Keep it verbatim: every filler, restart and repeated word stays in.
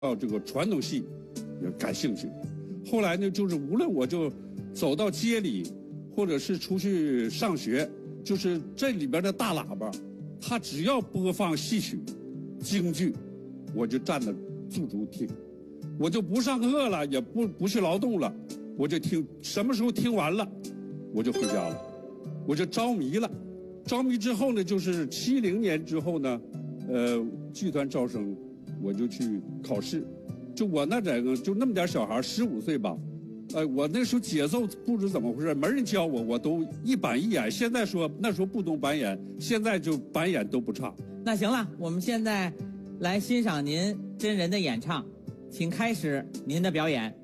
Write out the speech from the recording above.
到这个传统戏也感兴趣。后来呢，就是无论我就走到街里，或者是出去上学，就是这里边的大喇叭，他只要播放戏曲、京剧，我就站着驻足听，我就不上课了，也不不去劳动了，我就听。什么时候听完了，我就回家了，我就着迷了。着迷之后呢，就是七零年之后呢，呃，剧团招生，我就去考试。就我那整个就那么点小孩，十五岁吧，呃，我那时候节奏不知怎么回事，没人教我，我都一板一眼。现在说那时候不懂板眼，现在就板眼都不差。 那行了，我们现在来欣赏您真人的演唱，请开始您的表演。